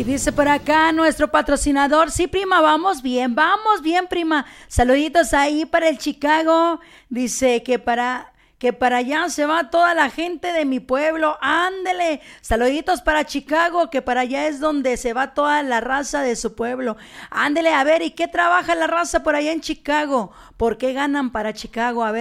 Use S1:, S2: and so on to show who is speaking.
S1: Y dice por acá nuestro patrocinador, sí prima, vamos bien, prima. Saluditos ahí para el Chicago. Dice que para allá se va toda la gente de mi pueblo. Ándele, saluditos para Chicago, que para allá es donde se va toda la raza de su pueblo. Ándele, a ver, ¿y qué trabaja la raza por allá en Chicago? ¿Por qué ganan para Chicago? A ver.